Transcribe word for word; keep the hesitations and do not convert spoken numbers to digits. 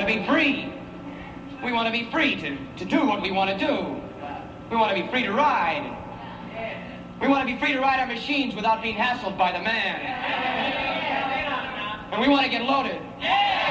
be free. We want to be free to, to do what we want to do. We want to be free to ride. We want to be free to ride our machines without being hassled by the man. And we want to get loaded.